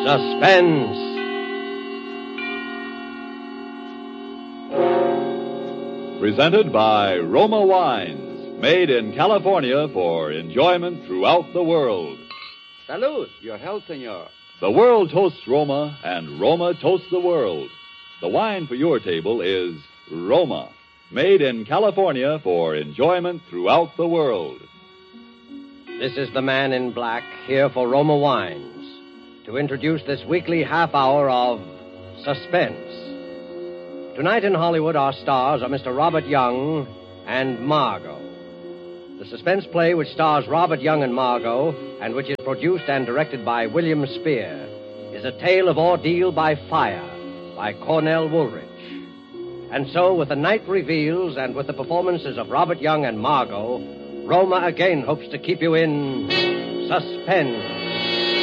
Suspense. Presented by Roma Wines, made in California for enjoyment throughout the world. Salud, your health, senor. The world toasts Roma, and Roma toasts the world. The wine for your table is Roma, made in California for enjoyment throughout the world. This is the man in black, here for Roma Wines, to introduce this weekly half hour of Suspense. Tonight in Hollywood, our stars are Mr. Robert Young and Margot. The suspense play which stars Robert Young and Margot, and which is produced and directed by William Spear, is A Tale of Ordeal by Fire by Cornell Woolrich. And so, with the night reveals and with the performances of Robert Young and Margot, Roma again hopes to keep you in suspense.